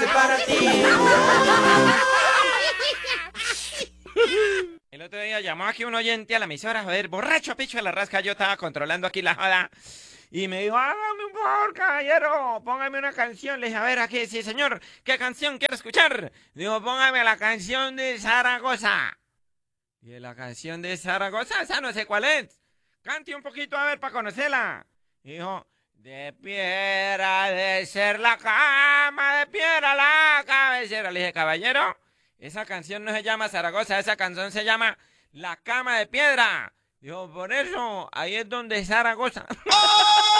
hice para ti. El otro día llamó aquí un oyente a la emisora, joder, borracho picho de la rasca, yo estaba controlando aquí la joda. Y me dijo, hágame un favor, caballero, póngame una canción. Le dije, a ver, aquí, sí, señor, ¿qué canción quiere escuchar? Digo, póngame la canción de Zaragoza. Y la canción de Zaragoza, esa no sé cuál es. Cante un poquito, a ver, para conocerla. Y dijo, de piedra de ser la cama, de piedra la cabecera. Le dije, caballero, esa canción no se llama Zaragoza, esa canción se llama La Cama de Piedra. Dijo, por eso, ahí es donde Zaragoza.